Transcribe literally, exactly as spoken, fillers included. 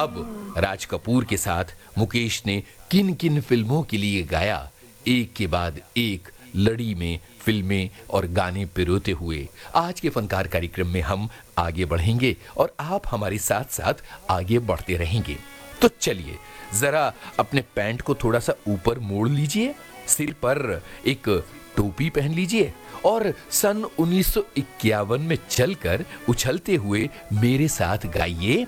अब राज कपूर के साथ मुकेश ने किन किन फिल्मों के लिए गाया, एक के बाद एक लड़ी में फिल्में और गाने पिरोते हुए आज के फनकार कार्यक्रम में हम आगे बढ़ेंगे और आप हमारे साथ साथ आगे बढ़ते रहेंगे। तो चलिए जरा अपने पैंट को थोड़ा सा ऊपर मोड़ लीजिए, सिर पर एक टोपी पहन लीजिए और सन उन्नीस सौ इक्यावन में चलकर उछलते हुए मेरे साथ गाइए,